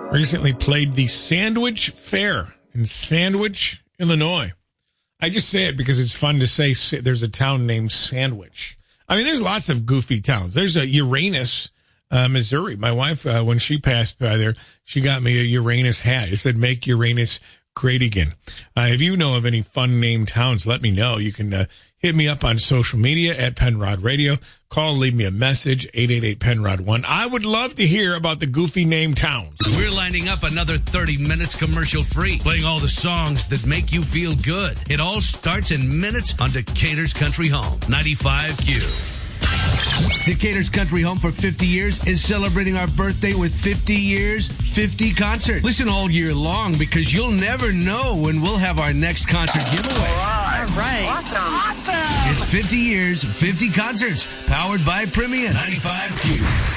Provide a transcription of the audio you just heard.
recently played the Sandwich Fair in Sandwich, Illinois. I just say it because it's fun to say there's a town named Sandwich. I mean, there's lots of goofy towns. There's a Uranus, Missouri. My wife, when she passed by there, she got me a Uranus hat. It said, "Make Uranus great again." If you know of any fun named towns, let me know. You can hit me up on social media at Penrod Radio. Call, leave me a message, 888-PENROD1. I would love to hear about the goofy named towns. We're lining up another 30 minutes commercial free, playing all the songs that make you feel good. It all starts in minutes on Decatur's Country Home, 95Q. Decatur's Country Home for 50 years is celebrating our birthday with 50 years, 50 concerts. Listen all year long because you'll never know when we'll have our next concert giveaway. All right. Awesome. It's 50 years, 50 concerts, powered by Premium 95Q.